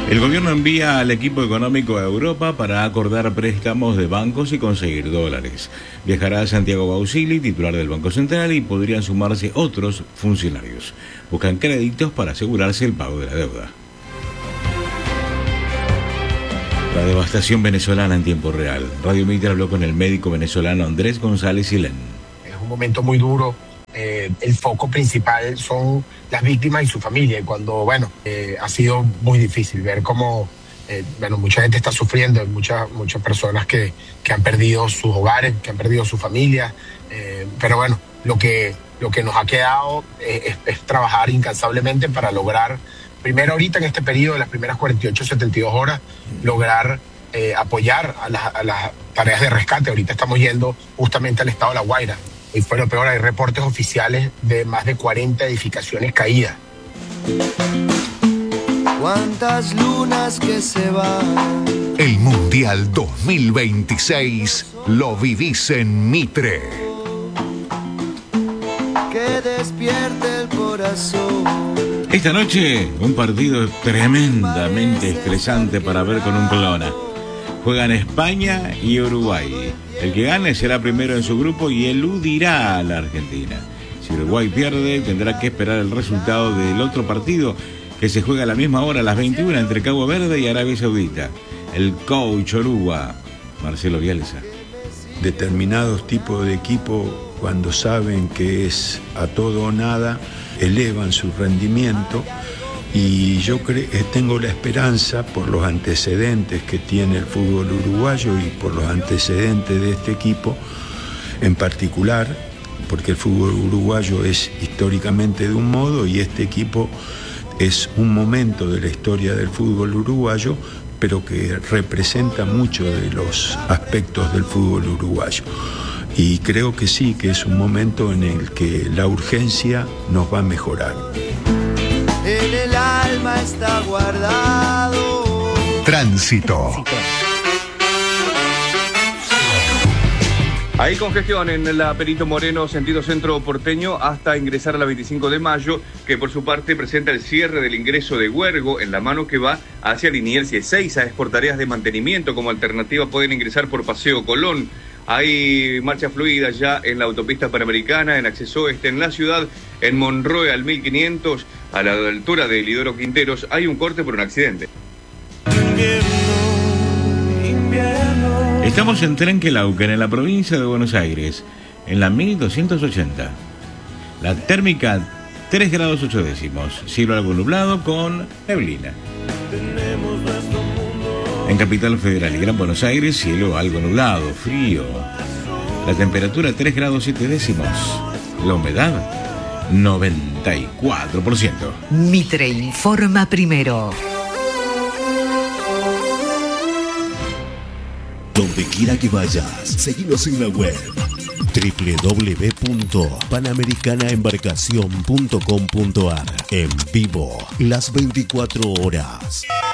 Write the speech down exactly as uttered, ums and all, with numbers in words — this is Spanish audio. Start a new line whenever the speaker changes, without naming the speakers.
El gobierno envía al equipo económico a Europa para acordar préstamos de bancos y conseguir dólares. Viajará a Santiago Bausili, titular del Banco Central, y podrían sumarse otros funcionarios. Buscan créditos para asegurarse el pago de la deuda. La devastación venezolana en tiempo real. Radio Mitre habló con el médico venezolano Andrés González Silén.
Es un momento muy duro. Eh, el foco principal son las víctimas y su familia. Y cuando, bueno, eh, ha sido muy difícil ver cómo, eh, bueno, mucha gente está sufriendo, muchas muchas personas que, que han perdido sus hogares, que han perdido sus familias. Eh, pero bueno, lo que, lo que nos ha quedado eh, es, es trabajar incansablemente para lograr, primero ahorita en este periodo de las primeras cuarenta y ocho, setenta y dos horas, lograr eh, apoyar a, la, a las tareas de rescate. Ahorita estamos yendo justamente al estado de La Guaira. Y fue lo peor, hay reportes oficiales de más de cuarenta edificaciones caídas.
¿Cuántas lunas que se van?
El Mundial dos mil veintiséis lo vivís en Mitre.
Que despierte el corazón.
Esta noche, un partido tremendamente estresante para ver con un clona. Juegan España y Uruguay. El que gane será primero en su grupo y eludirá a la Argentina. Si Uruguay pierde, tendrá que esperar el resultado del otro partido que se juega a la misma hora, a las veintiuna, entre Cabo Verde y Arabia Saudita. El coach Oruga, Marcelo Bielsa.
Determinados tipos de equipo, cuando saben que es a todo o nada, elevan su rendimiento. Y yo cre- tengo la esperanza, por los antecedentes que tiene el fútbol uruguayo y por los antecedentes de este equipo en particular, porque el fútbol uruguayo es históricamente de un modo y este equipo es un momento de la historia del fútbol uruguayo, pero que representa mucho de los aspectos del fútbol uruguayo. Y creo que sí, que es un momento en el que la urgencia nos va a mejorar.
En el alma está guardado.
Tránsito.
Hay congestión en la Perito Moreno, sentido centro porteño, hasta ingresar a la veinticinco de mayo, que por su parte presenta el cierre del ingreso de Huergo en la mano que va hacia Liniers y Ezeiza. Es por tareas de mantenimiento. Como alternativa pueden ingresar por Paseo Colón. Hay marcha fluida ya en la autopista Panamericana, en acceso oeste en la ciudad, en Monroe al mil quinientos, a la altura de Lidoro Quinteros, hay un corte por un accidente.
Invierno, invierno.
Estamos en Trenquelauquen, en la provincia de Buenos Aires, en la mil doscientos ochenta. La térmica tres grados ocho décimos, cielo algo nublado con neblina. En Capital Federal y Gran Buenos Aires, cielo algo nublado, frío. La temperatura tres grados siete décimos. La humedad noventa y cuatro por ciento.
Mitre informa primero.
Donde quiera que vayas, seguinos en la web doble u doble u doble u punto panamericana embarcación punto com punto ar. En vivo, las veinticuatro horas.